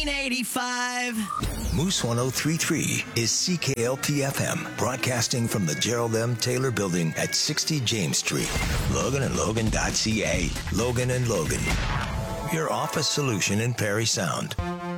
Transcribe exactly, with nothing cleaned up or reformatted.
nineteen eighty-five. Moose one oh three point three is C K L P F M, broadcasting from the Gerald M. Taylor Building at sixty James Street. Logan and Logan dot C A. Logan and Logan. Your office solution in Perry Sound.